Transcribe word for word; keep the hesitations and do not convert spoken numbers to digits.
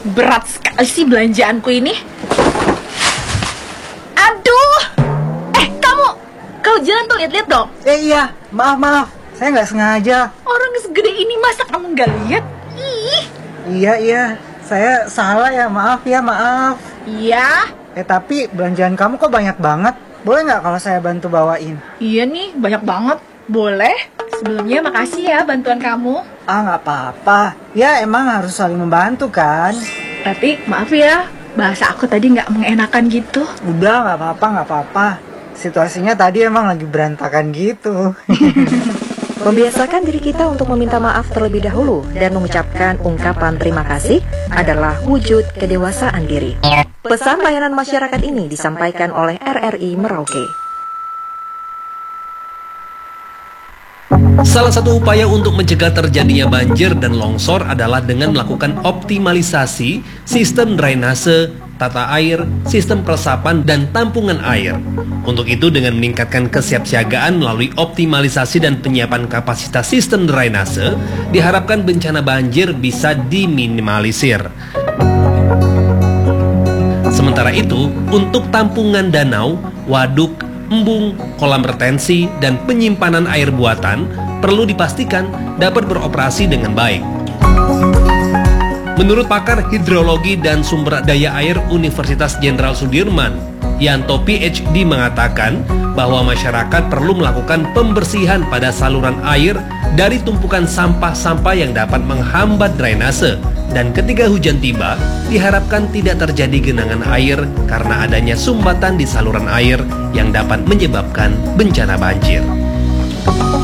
Berat sekali sih belanjaanku ini. Aduh. Eh, kamu Kalau jalan tuh lihat-lihat dong. Eh iya, maaf maaf, saya nggak sengaja. Orang segede ini masa kamu nggak lihat? Ih. Iya iya, saya salah ya, maaf ya, maaf. Iya. Eh tapi belanjaan kamu kok banyak banget. Boleh nggak kalau saya bantu bawain? Iya nih, banyak banget. Boleh. Sebelumnya makasih ya bantuan kamu. Ah nggak apa-apa. Ya emang harus saling membantu kan. Tapi maaf ya, bahasa aku tadi nggak mengenakan gitu. Udah nggak apa-apa nggak apa-apa. Situasinya tadi emang lagi berantakan gitu. Membiasakan diri kita untuk meminta maaf terlebih dahulu dan mengucapkan ungkapan terima kasih adalah wujud kedewasaan diri. Pesan layanan masyarakat ini disampaikan oleh R R I Merauke. Salah satu upaya untuk mencegah terjadinya banjir dan longsor adalah dengan melakukan optimalisasi sistem drainase, tata air, sistem peresapan, dan tampungan air. Untuk itu dengan meningkatkan kesiapsiagaan melalui optimalisasi dan penyiapan kapasitas sistem drainase, diharapkan bencana banjir bisa diminimalisir. Sementara itu, untuk tampungan danau, waduk, embung, kolam retensi, dan penyimpanan air buatan perlu dipastikan dapat beroperasi dengan baik. Menurut pakar hidrologi dan sumber daya air Universitas Jenderal Sudirman, Yanto P H D mengatakan bahwa masyarakat perlu melakukan pembersihan pada saluran air dari tumpukan sampah-sampah yang dapat menghambat drainase. Dan ketika hujan tiba, diharapkan tidak terjadi genangan air karena adanya sumbatan di saluran air yang dapat menyebabkan bencana banjir.